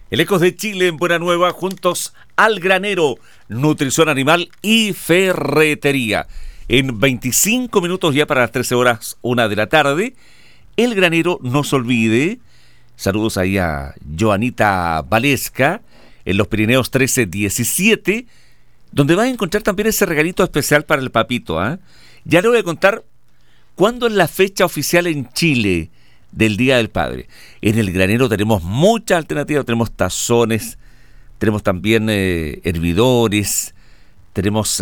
El Ecos de Chile en Buena Nueva, juntos al granero, nutrición animal y ferretería. En 25 minutos ya para las 13 horas, 1 de la tarde, el granero, no se olvide, saludos ahí a Joanita Valesca, en los Pirineos 1317, donde va a encontrar también ese regalito especial para el papito. Ya le voy a contar cuándo es la fecha oficial en Chile del Día del Padre. En el granero tenemos muchas alternativas, tenemos tazones, tenemos también hervidores, tenemos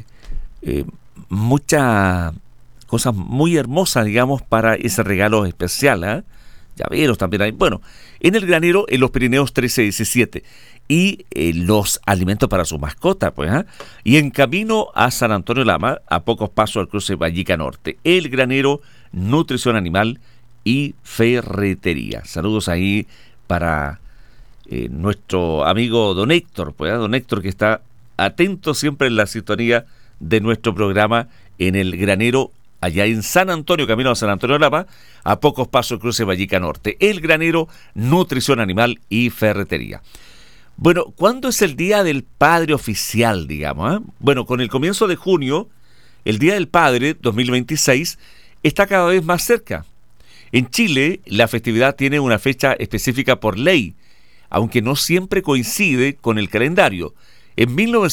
muchas cosas muy hermosas, digamos, para ese regalo especial. Llaveros también hay. Bueno, en el granero, en los Pirineos 1317. Y los alimentos para su mascota, pues. Y en camino a San Antonio Lama, a pocos pasos al cruce Vallica Norte. El granero, nutrición animal y ferretería. Saludos ahí para nuestro amigo don Héctor, pues, don Héctor, que está atento siempre en la sintonía de nuestro programa en el granero, allá en San Antonio, camino a San Antonio Lama, a pocos pasos cruce Vallica Norte. El granero, nutrición animal y ferretería. Bueno, ¿cuándo es el Día del Padre oficial, digamos? Bueno, con el comienzo de junio, el Día del Padre 2026 está cada vez más cerca. En Chile, la festividad tiene una fecha específica por ley, aunque no siempre coincide con el calendario. En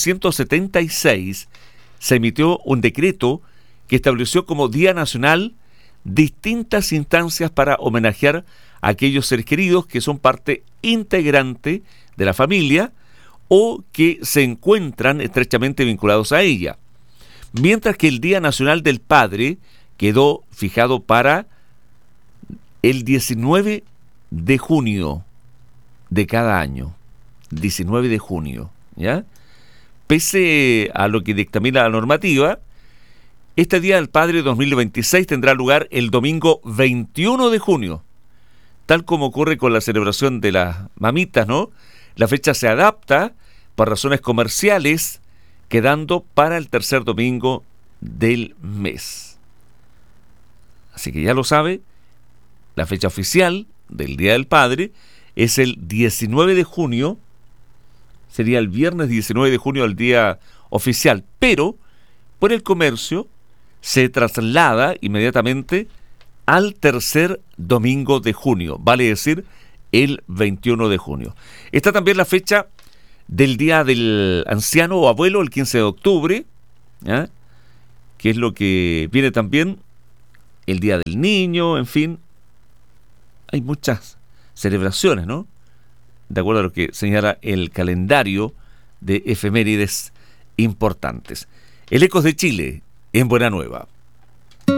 1976 se emitió un decreto que estableció como Día Nacional distintas instancias para homenajear a aquellos seres queridos que son parte integrante de la familia o que se encuentran estrechamente vinculados a ella. Mientras que el Día Nacional del Padre quedó fijado para el 19 de junio de cada año. 19 de junio, ¿ya? Pese a lo que dictamina la normativa, este Día del Padre 2026 tendrá lugar el domingo 21 de junio. Tal como ocurre con la celebración de las mamitas, ¿no? La fecha se adapta por razones comerciales, quedando para el tercer domingo del mes. Así que ya lo sabe, la fecha oficial del Día del Padre es el 19 de junio, sería el viernes 19 de junio el día oficial, pero por el comercio se traslada inmediatamente al tercer domingo de junio, vale decir, el 21 de junio. Está también la fecha del Día del Anciano o Abuelo, el 15 de octubre, ¿ya? Que es lo que viene también, el Día del Niño, en fin. Hay muchas celebraciones, ¿no? De acuerdo a lo que señala el calendario de efemérides importantes. El Ecos de Chile, en Buena Nueva.